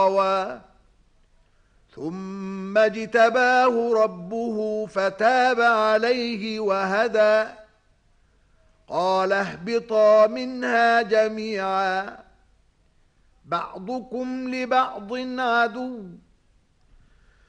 غَوَى ثُمَّ اجْتَبَاهُ رَبُّهُ فَتَابَ عَلَيْهِ وَهَدَى قَالَ اهْبِطَا مِنْهَا جَمِيعًا بَعْضُكُمْ لِبَعْضٍ عَدُوٌّ